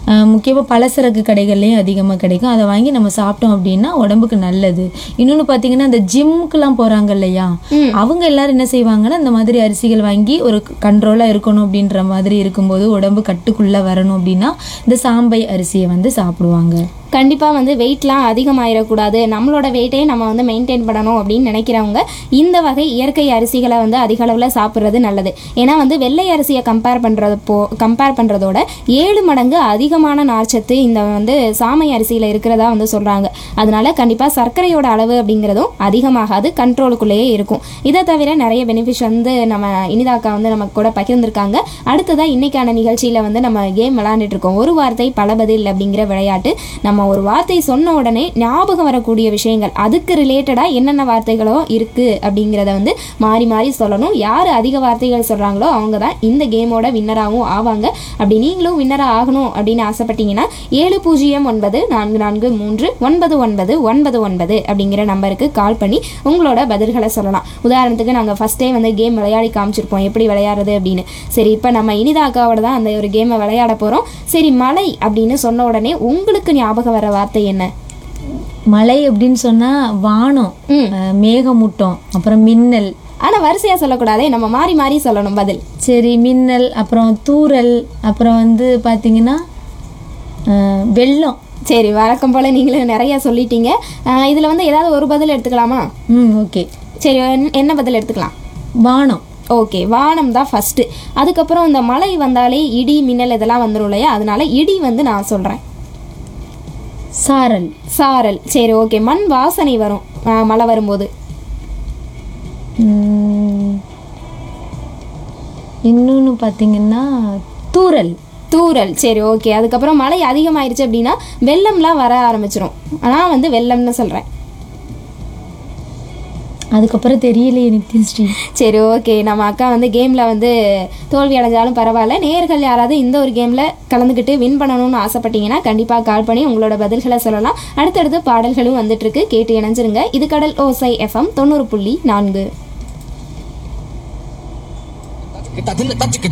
முக்கியமாக பலசரக்கு கடைகள்லையும் அதிகமாக கிடைக்கும். அதை வாங்கி நம்ம சாப்பிட்டோம் அப்படின்னா உடம்புக்கு நல்லது. இன்னொன்று பார்த்தீங்கன்னா இந்த ஜிம்முக்கெல்லாம் போகிறாங்க இல்லையா, அவங்க எல்லாரும் என்ன செய்வாங்கன்னா இந்த மாதிரி அரிசிகள் வாங்கி ஒரு கண்ட்ரோலாக இருக்கணும் அப்படின்ற மாதிரி இருக்கும்போது உடம்பு கட்டுக்குள்ளே வரணும் அப்படின்னா இந்த சாம்பை அரிசியை வந்து சாப்பிடுவாங்க. கண்டிப்பாக வந்து வெயிட்லாம் அதிகமாகிடக்கூடாது, நம்மளோட வெயிட்டே நம்ம வந்து மெயின்டைன் பண்ணணும் அப்படின்னு நினைக்கிறவங்க இந்த வகை இயற்கை அரிசிகளை வந்து அதிக அளவில் சாப்பிட்றது நல்லது. ஏன்னா வந்து வெள்ளை அரிசியை கம்பேர் பண்ணுறதோட 7 மடங்கு அதிகமான நார்ச்சத்து இந்த வந்து சாமை அரிசியில் இருக்கிறதா வந்து சொல்கிறாங்க. அதனால கண்டிப்பாக சர்க்கரையோட அளவு அப்படிங்கிறதும் அதிகமாகாது, கண்ட்ரோலுக்குள்ளேயே இருக்கும். இதை தவிர நிறைய பெனிஃபிட்ஸ் வந்து நம்ம இனிதாக்கா வந்து நமக்கு கூட பகிர்ந்துருக்காங்க. அடுத்ததாக இன்னைக்கான நிகழ்ச்சியில் வந்து நம்ம கேம் விளையாண்டுட்டு இருக்கோம். ஒரு வார்த்தை பல பதில் அப்படிங்கிற விளையாட்டு. நம்ம ஒரு வார்த்தை சொன்ன உடனே ஞாபகம் வரக்கூடிய விஷயங்கள், அதுக்கு ரிலேட்டடாக என்னென்ன வார்த்தைகளோ இருக்குது அப்படிங்கிறத வந்து மாறி மாறி சொல்லணும். யார் அதிக வார்த்தைகள் சொல்கிறாங்களோ அவங்க தான் இந்த கேமோட வின்னராகவும் ஆவாங்க. அப்படி நீங்களும் வின்னராக ஆகணும் அப்படின்னு ஆசைப்பட்டீங்கன்னா 7094439999 அப்படிங்கிற நம்பருக்கு கால் பண்ணி உங்களோட பதில்களை சொல்லலாம். உதாரணத்துக்கு நாங்கள் ஃபஸ்ட்டே வந்து கேம் விளையாடி காமிச்சிருப்போம் எப்படி விளையாடுறது அப்படின்னு. சரி, இப்போ நம்ம இனிதா அக்காவோட தான் அந்த ஒரு கேமை விளையாட போகிறோம். சரி, மலை அப்படின்னு சொன்ன உடனே உங்களுக்கு ஞாபகம் வர வார்த்தை என்ன? மலை அப்படின்னு சொன்னா வானம், மேகமூட்டம், அப்புறம் மின்னல். ஆனா வரிசையா சொல்லக்கூடாதே, நம்ம மாறி மாறி சொல்லணும் பதில். சரி, மின்னல், அப்புறம் தூறல், அப்புறம் வந்து பாத்தீங்கன்னா வெள்ளம். சரி, வழக்கம் போல நீங்களும் நிறைய சொல்லிட்டீங்க. இதுல வந்து ஏதாவது ஒரு பதில் எடுத்துக்கலாமா? ஓகே. சரி, என்ன பதில் எடுத்துக்கலாம்? வானம். ஓகே, வானம் தான் ஃபர்ஸ்ட். அதுக்கப்புறம் இந்த மழை வந்தாலே இடி மின்னல் இதெல்லாம் வந்துடும் இல்லையா, அதனால இடி வந்து நான் சொல்றேன். சாரல். சாரல். சரி, ஓகே. மண் வாசனை வரும் மழை வரும்போது. இன்னொன்று பார்த்தீங்கன்னா தூறல். தூறல். சரி, ஓகே. அதுக்கப்புறம் மழை அதிகமாயிருச்சு அப்படின்னா வெள்ளம்லாம் வர ஆரம்பிச்சிடும். நான் வந்து வெள்ளம்னு சொல்கிறேன். அதுக்கப்புறம் தெரியலையே நித்யஸ்ரீ. சரி, ஓகே. நம்ம அக்கா வந்து கேமில் வந்து தோல்வி அடைஞ்சாலும் பரவாயில்ல. நேயர்கள் யாராவது இந்த ஒரு கேமில் கலந்துக்கிட்டு வின் பண்ணணும்னு ஆசைப்பட்டீங்கன்னா கண்டிப்பாக கால் பண்ணி உங்களோட பதில்களை சொல்லலாம். அடுத்தடுத்து பாடல்களும் வந்துட்டுருக்கு, கேட்டு இணைஞ்சிருங்க. இது கடல் ஓசை FM 90.4.